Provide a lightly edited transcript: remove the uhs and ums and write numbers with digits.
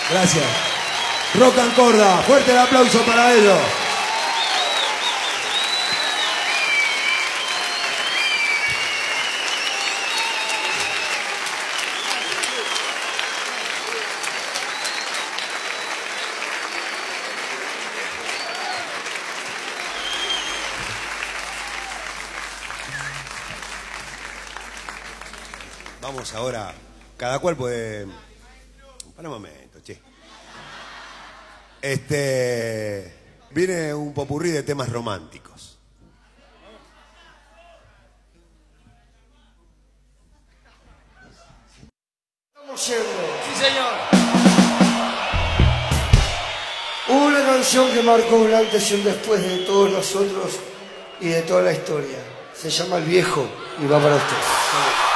Gracias. Rock and Corda, fuerte el aplauso para ellos. Vamos ahora, cada cual puede... Para un momento, che. Viene un popurrí de temas románticos. Estamos yendo. Sí, señor. Una canción que marcó un antes y un después de todos nosotros y de toda la historia. Se llama El Viejo y va para usted.